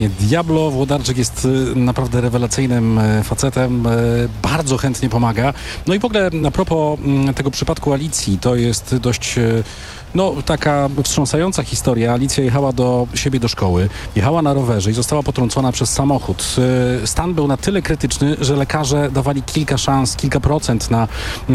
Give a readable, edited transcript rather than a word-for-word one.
Diablo Włodarczyk jest naprawdę rewelacyjnym facetem, bardzo chętnie pomaga. No i w ogóle a propos tego przypadku Alicji, to jest dość taka wstrząsająca historia. Alicja jechała do siebie do szkoły, jechała na rowerze i została potrącona przez samochód. Stan był na tyle krytyczny, że lekarze dawali kilka szans, kilka procent na